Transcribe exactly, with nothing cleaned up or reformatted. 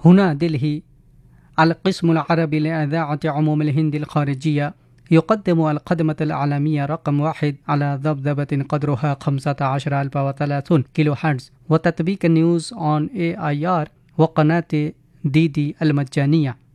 هنا دلهي. القسم العربي لإذاعة عموم الهند الخارجية يقدم القدمة الإعلامية رقم واحد على ذبذبة قدرها خمسة عشر ألف وثلاثون كيلو هرتز، وتطبيق النيوز أون إيه آي آر، وقناة دي دي المجانية.